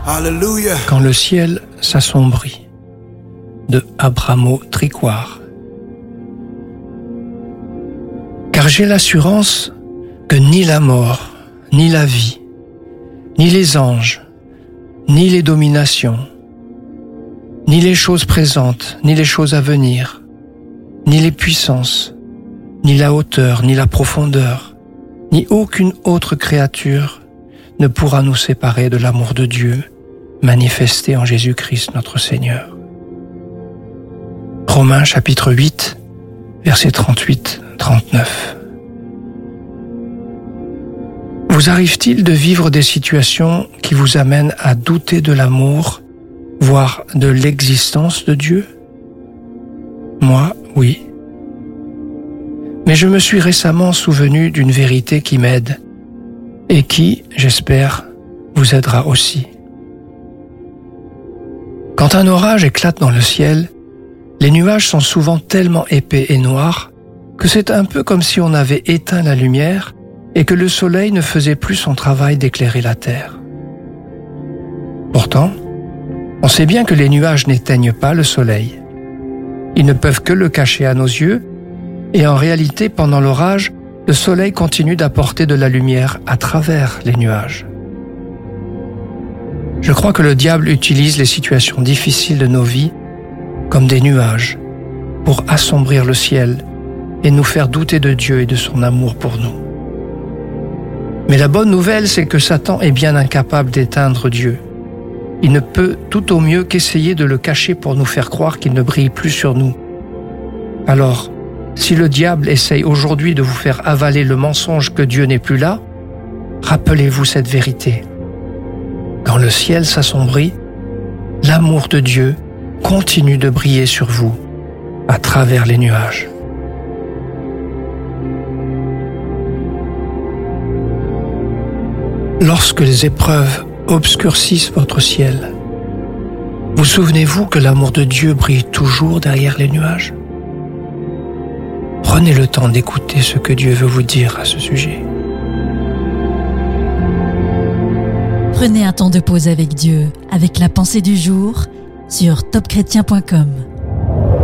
Hallelujah. Quand le ciel s'assombrit, de Abramo Tricoire. Car j'ai l'assurance que ni la mort, ni la vie, ni les anges, ni les dominations, ni les choses présentes, ni les choses à venir, ni les puissances, ni la hauteur, ni la profondeur, ni aucune autre créature ne pourra nous séparer de l'amour de Dieu manifesté en Jésus-Christ notre Seigneur. Romains chapitre 8, versets 38-39. Vous arrive-t-il de vivre des situations qui vous amènent à douter de l'amour, voire de l'existence de Dieu? Moi, oui. Mais je me suis récemment souvenu d'une vérité qui m'aide et qui, j'espère, vous aidera aussi. Quand un orage éclate dans le ciel, les nuages sont souvent tellement épais et noirs que c'est un peu comme si on avait éteint la lumière et que le soleil ne faisait plus son travail d'éclairer la terre. Pourtant, on sait bien que les nuages n'éteignent pas le soleil. Ils ne peuvent que le cacher à nos yeux, et en réalité, pendant l'orage, le soleil continue d'apporter de la lumière à travers les nuages. Je crois que le diable utilise les situations difficiles de nos vies comme des nuages pour assombrir le ciel et nous faire douter de Dieu et de son amour pour nous. Mais la bonne nouvelle, c'est que Satan est bien incapable d'éteindre Dieu. Il ne peut tout au mieux qu'essayer de le cacher pour nous faire croire qu'il ne brille plus sur nous. Alors, si le diable essaye aujourd'hui de vous faire avaler le mensonge que Dieu n'est plus là, rappelez-vous cette vérité. Quand le ciel s'assombrit, l'amour de Dieu continue de briller sur vous à travers les nuages. Lorsque les épreuves obscurcissent votre ciel, vous souvenez-vous que l'amour de Dieu brille toujours derrière les nuages? Prenez le temps d'écouter ce que Dieu veut vous dire à ce sujet. Prenez un temps de pause avec Dieu, avec la pensée du jour sur topchrétien.com.